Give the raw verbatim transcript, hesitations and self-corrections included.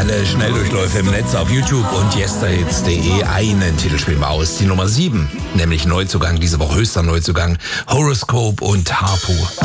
alle Schnelldurchläufe im Netz auf YouTube und yesterhits punkt de. Einen Titel spielen wir aus, die Nummer sieben, nämlich Neuzugang, diese Woche höchster Neuzugang, Horoscope und Harpo.